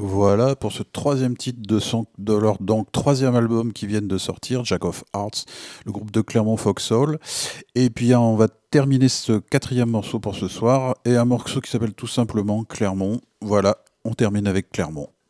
Voilà pour ce troisième titre de leur donc troisième album qui viennent de sortir, Jack of Hearts, le groupe de Clermont Foxhole. Et puis on va terminer ce quatrième morceau pour ce soir, et un morceau qui s'appelle tout simplement Clermont. Voilà, on termine avec Clermont.